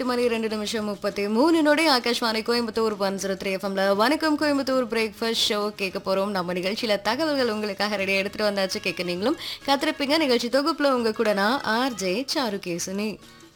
மணி 2:33 ஆகாஷ்வாணி கோயம்புத்தூர் 103 எஃப்எம்ல வணக்கம் Coimbatore breakfast show கேட்க போறோம். நம்ம நிகழ்ச்சியில தகவல்கள் உங்களுக்காக ரெடியா எடுத்துட்டு வந்தாச்சு. கேட்க நீங்களும் காத்திருப்பீங்க. நிகழ்ச்சி தொகுப்புல உங்க கூட நான் ஆர்ஜே சாருகேசினி.